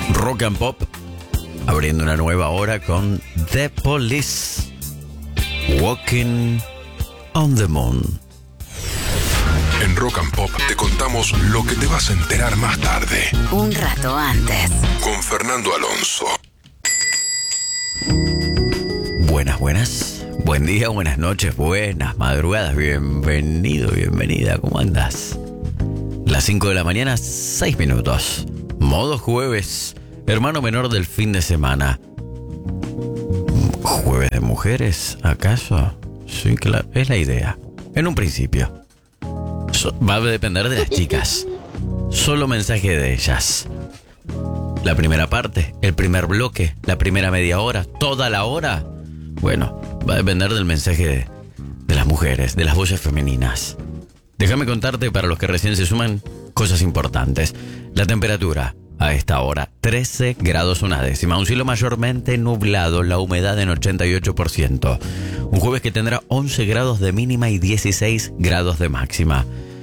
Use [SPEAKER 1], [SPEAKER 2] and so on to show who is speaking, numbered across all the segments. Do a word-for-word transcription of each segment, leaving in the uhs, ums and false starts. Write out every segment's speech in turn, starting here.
[SPEAKER 1] Rock and Pop, abriendo una nueva hora con The Police, Walking on the Moon.
[SPEAKER 2] En Rock and Pop te contamos lo que te vas a enterar más tarde.
[SPEAKER 3] Un rato antes.
[SPEAKER 2] Con Fernando Alonso.
[SPEAKER 1] Buenas, buenas. Buen día, buenas noches, buenas madrugadas. Bienvenido, bienvenida. ¿Cómo andas? Las cinco de la mañana, seis minutos. Modo jueves, hermano menor del fin de semana. ¿Jueves de mujeres, acaso? Sí, claro, es la idea. En un principio. So, va a depender de las chicas. Solo mensaje de ellas. La primera parte, el primer bloque, la primera media hora, toda la hora. Bueno, va a depender del mensaje de, de las mujeres, de las voces femeninas. Déjame contarte, para los que recién se suman, cosas importantes. La temperatura a esta hora, trece grados una décima. Un cielo mayormente nublado, la humedad en ochenta y ocho por ciento. Un jueves que tendrá once grados de mínima y dieciséis grados de máxima.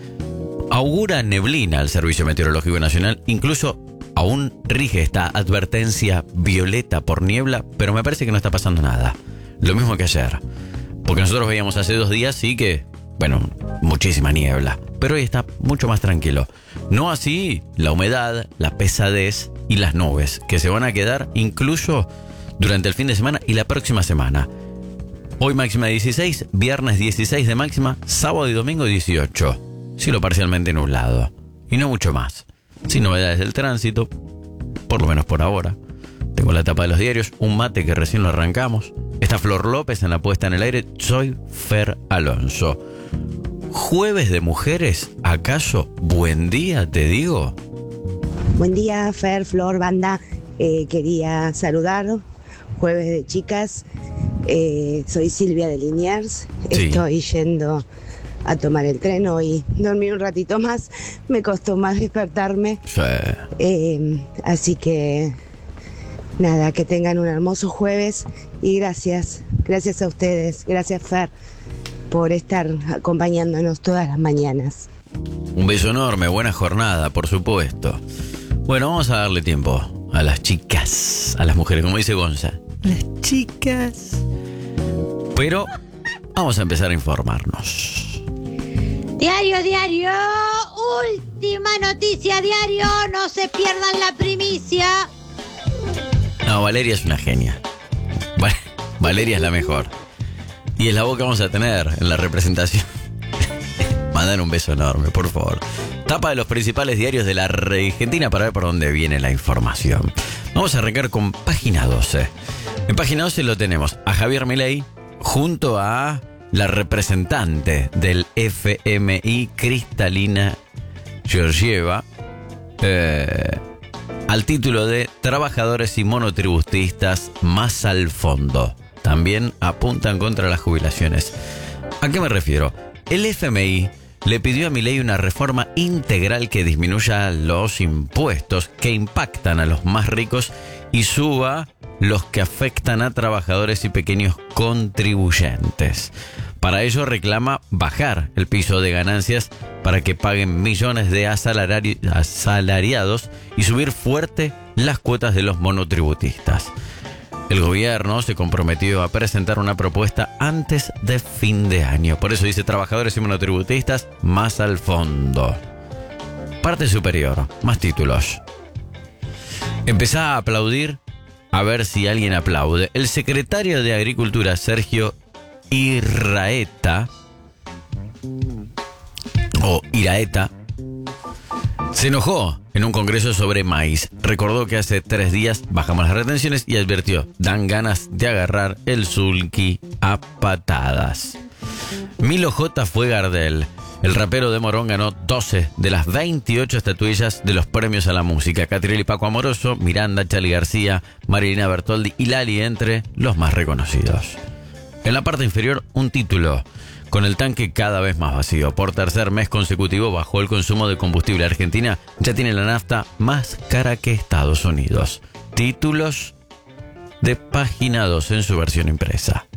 [SPEAKER 1] Augura neblina el Servicio Meteorológico Nacional. Incluso aún rige esta advertencia violeta por niebla, pero me parece que no está pasando nada. Lo mismo que ayer. Porque nosotros veíamos hace dos días, sí que, bueno, muchísima niebla. Pero hoy está mucho más tranquilo. No así la humedad, la pesadez y las nubes, que se van a quedar incluso durante el fin de semana y la próxima semana. Hoy máxima dieciséis, viernes dieciséis de máxima, sábado y domingo dieciocho. Cielo parcialmente nublado. Y no mucho más. Sin novedades del tránsito, por lo menos por ahora. Tengo la tapa de los diarios, un mate que recién lo arrancamos. Está Flor López en la puesta en el aire. Soy Fer Alonso. Jueves de mujeres, ¿acaso? Buen día, te digo.
[SPEAKER 4] Buen día, Fer, Flor, banda. Eh, quería saludar. Jueves de chicas. Eh, soy Silvia de Liniers.
[SPEAKER 1] Sí.
[SPEAKER 4] Estoy yendo a tomar el tren hoy. Dormí un ratito más. Me costó más despertarme.
[SPEAKER 1] Sí.
[SPEAKER 4] Eh, así que nada, que tengan un hermoso jueves y gracias, gracias a ustedes, gracias Fer por estar acompañándonos todas las mañanas.
[SPEAKER 1] Un beso enorme, buena jornada, por supuesto. Bueno, vamos a darle tiempo a las chicas, a las mujeres, como dice Gonza. Las chicas. Pero vamos a empezar a informarnos.
[SPEAKER 5] Diario, diario, última noticia, diario, no se pierdan la primicia.
[SPEAKER 1] No, Valeria es una genia. Val- Valeria es la mejor. Y es la voz que vamos a tener en la representación. Mandan un beso enorme, por favor. Tapa de los principales diarios de la Argentina para ver por dónde viene la información. Vamos a arrancar con página doce. En página doce lo tenemos a Javier Milei junto a la representante del F M I, Cristalina Georgieva, eh, al título de Trabajadores y monotributistas más al fondo. También apuntan contra las jubilaciones. ¿A qué me refiero? El F M I le pidió a Milei una reforma integral que disminuya los impuestos que impactan a los más ricos y suba los que afectan a trabajadores y pequeños contribuyentes. Para ello reclama bajar el piso de ganancias para que paguen millones de asalari- asalariados y subir fuerte las cuotas de los monotributistas. El gobierno se comprometió a presentar una propuesta antes de fin de año. Por eso dice trabajadores y monotributistas más al fondo. Parte superior, más títulos. Empezá a aplaudir a ver si alguien aplaude. El secretario de Agricultura, Sergio Irraeta, o Iraeta, se enojó en un congreso sobre maíz. Recordó que hace tres días bajamos las retenciones y advirtió, dan ganas de agarrar el sulky a patadas. Milo J. fue Gardel. El rapero de Morón ganó doce de las veintiocho estatuillas de los premios a la música. Catriel y Paco Amoroso, Miranda, Charly García, Marilina Bertoldi y Lali entre los más reconocidos. En la parte inferior, un título. Con el tanque cada vez más vacío. Por tercer mes consecutivo bajó el consumo de combustible. Argentina ya tiene la nafta más cara que Estados Unidos. Títulos de página dos en su versión impresa.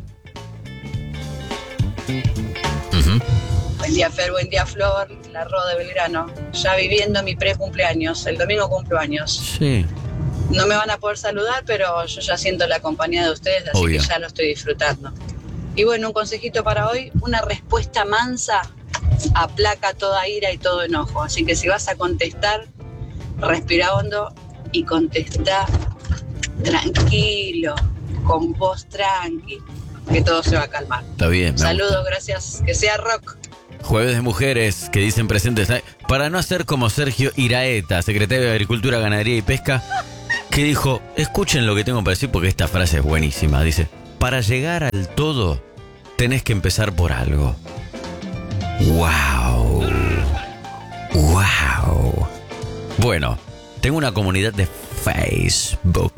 [SPEAKER 1] Uh-huh.
[SPEAKER 6] Buen día, Fer, buen día, Flor, la Ro de Belgrano. Ya viviendo mi pre-cumpleaños, el domingo cumplo años.
[SPEAKER 1] Sí.
[SPEAKER 6] no me van a poder saludar, pero yo ya siento la compañía de ustedes, así
[SPEAKER 1] Obvio.
[SPEAKER 6] que ya lo estoy disfrutando. Y bueno, un consejito para hoy, una respuesta mansa aplaca toda ira y todo enojo. Así que si vas a contestar, respira hondo y contesta tranquilo, con voz tranqui, que todo se va a calmar.
[SPEAKER 1] Está bien. me
[SPEAKER 6] Saludos,
[SPEAKER 1] gusta.
[SPEAKER 6] gracias, que sea rock.
[SPEAKER 1] Jueves de mujeres que dicen presentes. Para no hacer como Sergio Iraeta, secretario de Agricultura, Ganadería y Pesca, que dijo, escuchen lo que tengo para decir porque esta frase es buenísima. Dice, para llegar al todo, tenés que empezar por algo. ¡Wow! ¡Wow! Bueno, tengo una comunidad de Facebook.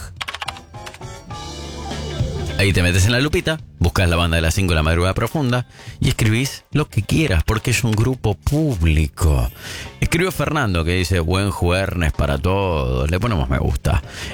[SPEAKER 1] Ahí te metes en la lupita, buscas la banda de las cinco de la madrugada profunda y escribís lo que quieras porque es un grupo público. Escribió Fernando que dice, buen jueves para todos, le ponemos me gusta.